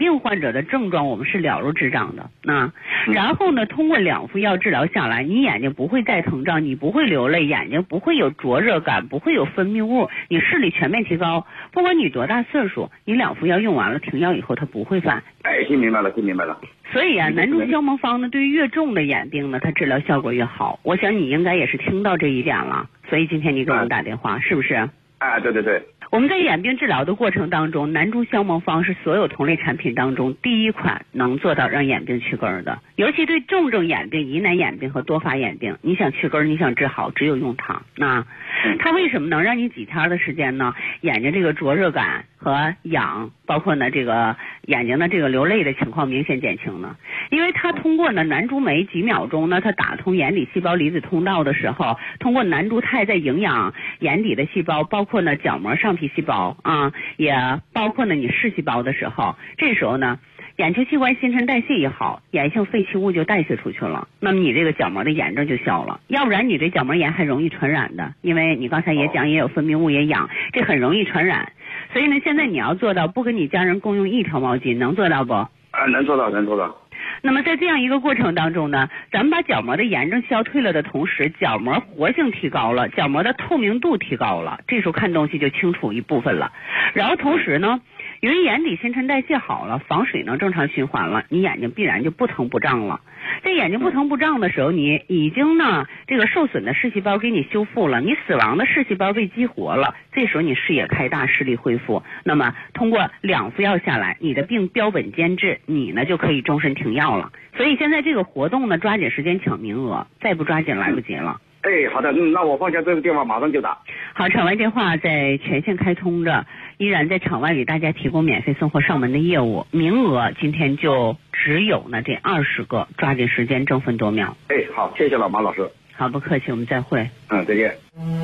病患者的症状我们是了如指掌的。然后呢，通过2副药治疗下来，你眼睛不会再疼胀，你不会流泪，眼睛不会有灼热感，不会有分泌物，你视力全面提高。不管你多大岁数，你2副药用完了停药以后，它不会犯。 哎，听明白了，听明白了。 所以啊，南珠消蒙方呢，对于越重的眼病呢，它治疗效果越好。我想你应该也是听到这一点了，所以今天你给我们打电话，是不是？ 啊，对对对。 我们在眼病治疗的过程当中，南珠消蒙方是所有同类产品当中第一款能做到让眼病去根的。尤其对重症眼病、疑难眼病和多发眼病，你想去根，你想治好，只有用它。它为什么能让你几天的时间呢？眼睛这个灼热感和痒，包括呢这个眼睛的这个流泪的情况明显减轻呢？因为它通过呢南珠酶几秒钟呢，它打通眼底细胞离子通道的时候，通过南珠肽在营养眼底的细胞，包括呢角膜上皮细胞也包括呢你视细胞的时候，这时候呢眼球器官新陈代谢一好，炎性废弃物就代谢出去了，那么你这个角膜的炎症就消了。要不然你这角膜炎还容易传染的，因为你刚才也讲也有分泌物也痒，这很容易传染。所以呢，现在你要做到不跟你家人共用1条毛巾，能做到不？ 能做到，能做到。 那么在这样一个过程当中呢，咱们把角膜的炎症消退了的同时，角膜活性提高了，角膜的透明度提高了，这时候看东西就清楚一部分了。然后同时呢，由于眼底新陈代谢好了，房水能正常循环了，你眼睛必然就不疼不胀了。在眼睛不疼不胀的时候，你已经呢这个受损的视细胞给你修复了，你死亡的视细胞被激活了，这时候你视野开大，视力恢复。那么通过2副药下来，你的病标本兼治，你呢就可以终身停药了。所以现在这个活动呢，抓紧时间抢名额，再不抓紧来不及了。 哎，好的，那我放下这个电话，马上就打。 好，场外电话在全线开通着，依然在场外给大家提供免费送货上门的业务，名额今天就只有呢这20个，抓紧时间，争分夺秒。 哎，好，谢谢老马老师。 好，不客气，我们再会。 再见。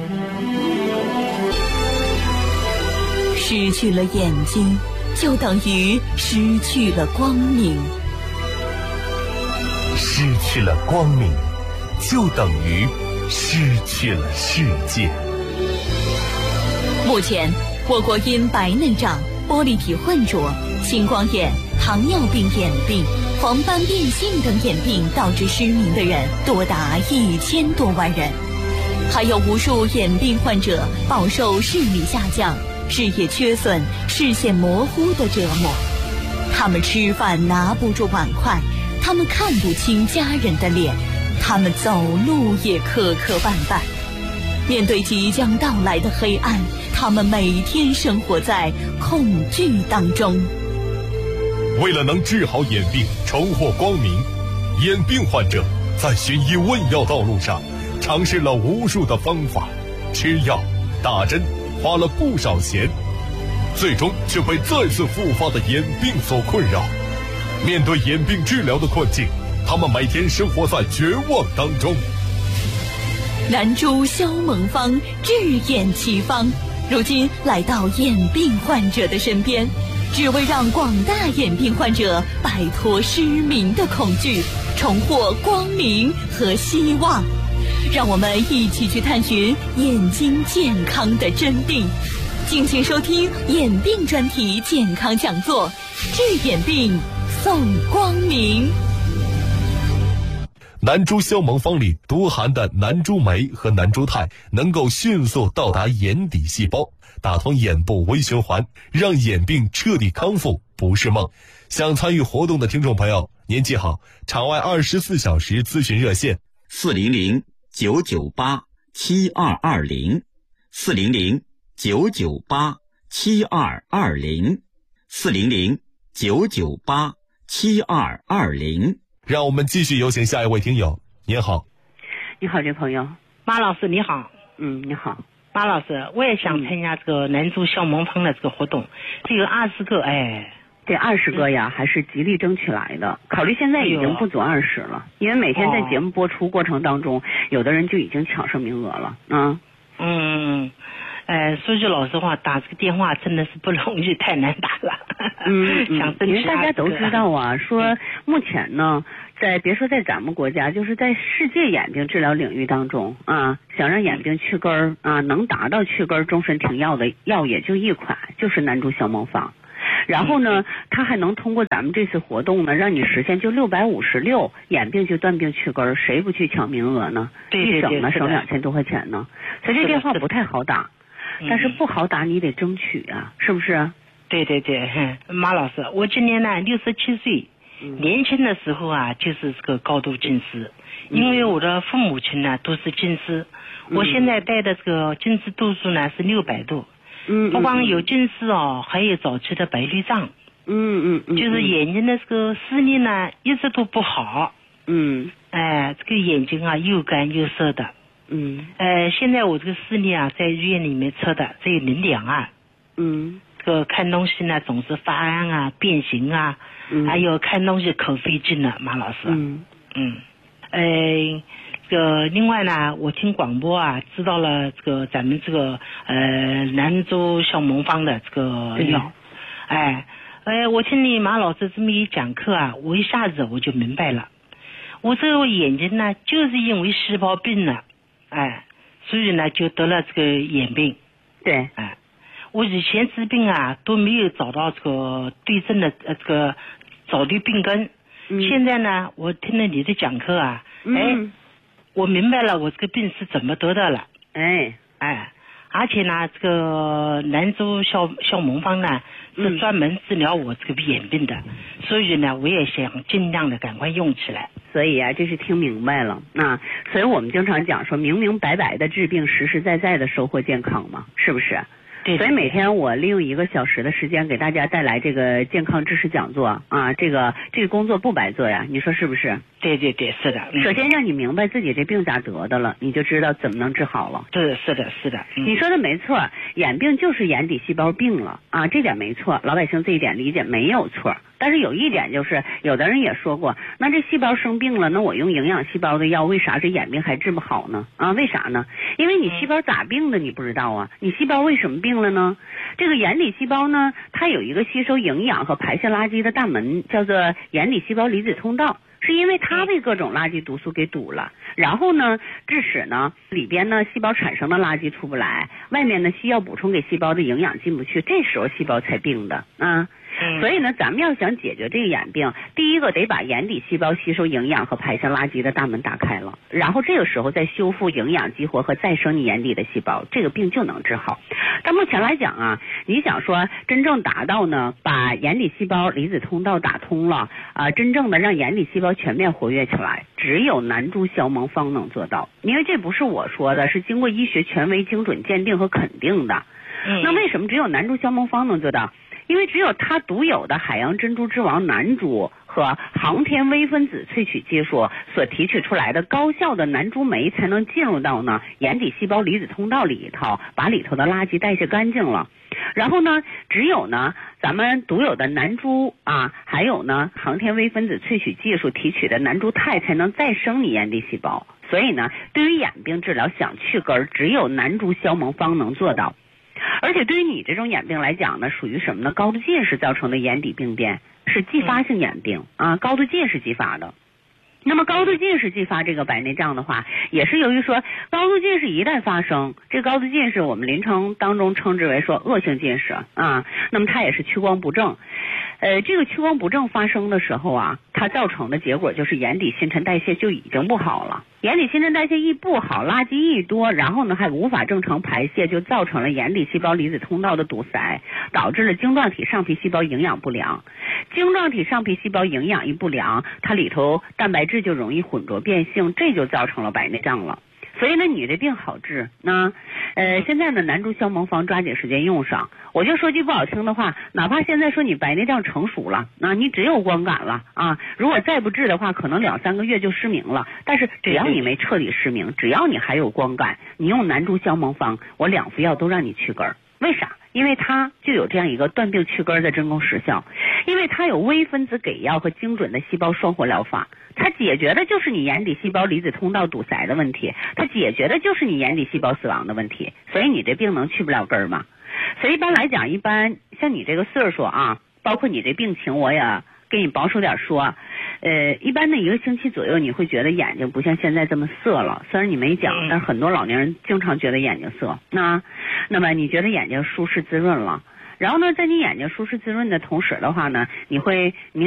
失去了眼睛，就等于失去了光明； 失去了光明，就等于失去了世界。 目前，我国因白内障、玻璃体混浊、青光眼、糖尿病眼病、黄斑变性等眼病导致失明的人多达1000多万人，还有无数眼病患者饱受视力下降、视野缺损、视线模糊的折磨。他们吃饭拿不住碗筷，他们看不清家人的脸，他们走路也磕磕绊绊。面对即将到来的黑暗，他们每天生活在恐惧当中。 为了能治好眼病，重获光明，眼病患者在寻医问药道路上尝试了无数的方法，吃药、打针，花了不少钱，最终却被再次复发的眼病所困扰。面对眼病治疗的困境，他们每天生活在绝望当中。 南珠消蒙方治眼奇方，如今来到眼病患者的身边，只为让广大眼病患者摆脱失明的恐惧，重获光明和希望。让我们一起去探寻眼睛健康的真谛。敬请收听眼病专题健康讲座，治眼病送光明。 南珠消蒙方里独含的南珠酶和南珠肽能够迅速到达眼底细胞，打通眼部微循环，让眼病彻底康复不是梦。想参与活动的听众朋友，您记好场外24小时咨询热线 400-998-7220 400-998-7220 400-998-7220。 让我们继续有请下一位听友。您好。 你好，这朋友。 马老师你好。 你好。 马老师，我也想参加这个南珠消蒙方的这个活动，这个20个， 这20个呀，还是极力争取来的。考虑现在已经不足20了，因为每天在节目播出过程当中，有的人就已经抢上名额了。 说句老实话，打这个电话真的是不容易，太难打了。 因为大家都知道啊，说目前呢，别说在咱们国家，就是在世界眼病治疗领域当中想让眼病去根能达到去根终身停药的药也就一款，就是南珠消蒙方。 然后呢，它还能通过咱们这次活动呢，让你实现就656眼病就断病去根，谁不去抢名额呢？ 对， 一省呢省2000多块钱呢，所以这电话不太好打，但是不好打你得争取啊，是不是？ 对，马老师，我今年呢67岁，年轻的时候啊就是这个高度近视，因为我的父母亲呢都是近视，我现在戴的这个近视度数呢是600度。不光有近视哦，还有早期的白内障。就是眼睛的这个视力呢一直都不好。这个眼睛啊又干又涩的。现在我这个视力啊在医院里面测的只有0.2。这个看东西呢总是发暗啊、变形啊，还有看东西可费劲了，马老师。这个另外呢，我听广播啊，知道了这个咱们这个兰州小蒙方的这个药，我听你马老师这么一讲课啊，我一下子我就明白了，我这个眼睛呢就是因为细胞病了，所以呢就得了这个眼病。对，我以前治病啊都没有找到这个对症的这个找对病根，现在呢我听了你的讲课啊，我明白了我这个病是怎么得的了。而且呢这个兰州小蒙方呢是专门治疗我这个眼病的，所以呢我也想尽量的赶快用起来。 所以啊这是听明白了，所以我们经常讲说明明白白的治病，实实在在的收获健康嘛，是不是？所以每天我利用1个小时的时间给大家带来这个健康知识讲座啊，这个工作不白做呀，你说是不是？ 对，是的。 首先让你明白自己这病咋得的了，你就知道怎么能治好了。 对，是的。 你说的没错，眼病就是眼底细胞病了啊，这点没错，老百姓这一点理解没有错。但是有一点就是，有的人也说过，那这细胞生病了，那我用营养细胞的药，为啥这眼病还治不好呢？为啥呢？因为你细胞咋病的你不知道啊，你细胞为什么病了呢？这个眼底细胞呢，它有一个吸收营养和排泄垃圾的大门，叫做眼底细胞离子通道。是因为它被各种垃圾毒素给堵了，然后呢致使呢里边呢细胞产生的垃圾出不来，外面呢需要补充给细胞的营养进不去，这时候细胞才病的啊。所以呢咱们要想解决这个眼病，第一个得把眼底细胞吸收营养和排泄垃圾的大门打开了，然后这个时候再修复营养激活和再生你眼底的细胞，这个病就能治好。但目前来讲啊，你想说真正达到呢把眼底细胞离子通道打通了真正的让眼底细胞全面活跃起来，只有南珠消蒙方能做到，因为这不是我说的，是经过医学权威精准鉴定和肯定的。那为什么只有南珠消蒙方能做到？因为只有它独有的海洋珍珠之王南珠和航天微分子萃取技术所提取出来的高效的南珠酶才能进入到呢眼底细胞离子通道里头，把里头的垃圾代谢干净了。然后呢只有呢咱们独有的南珠还有呢航天微分子萃取技术提取的南珠肽才能再生你眼底细胞。所以呢对于眼病治疗想去根，只有南珠消蒙方能做到。而且对于你这种眼病来讲呢，属于什么呢？高度近视造成的眼底病变，是继发性眼病高度近视继发的。那么高度近视继发这个白内障的话，也是由于说高度近视一旦发生，这高度近视我们临床当中称之为说恶性近视那么它也是屈光不正。这个屈光不正发生的时候它造成的结果就是眼底新陈代谢就已经不好了。眼底新陈代谢一不好，垃圾一多，然后呢还无法正常排泄，就造成了眼底细胞离子通道的堵塞，导致了晶状体上皮细胞营养不良。晶状体上皮细胞营养一不良，它里头蛋白质就容易混浊变性，这就造成了白内障了。所以呢你这病好治现在呢南珠消蒙方抓紧时间用上。我就说句不好听的话，哪怕现在说你白内障成熟了你只有光感了如果再不治的话，可能2-3个月就失明了。但是只要你没彻底失明，只要你还有光感，你用南珠消蒙方，我2副药都让你去根。为啥？因为它就有这样一个断病去根的真功实效，因为它有微分子给药和精准的细胞双活疗法，它解决的就是你眼底细胞离子通道堵塞的问题，它解决的就是你眼底细胞死亡的问题，所以你这病能去不了根吗？所以一般来讲，一般像你这个岁数包括你这病情，我也给你保守点说，一般的1个星期左右，你会觉得眼睛不像现在这么涩了。虽然你没讲，但很多老年人经常觉得眼睛涩。那么你觉得眼睛舒适滋润了， 然后呢，在你眼睛舒适滋润的同时的话呢，你会明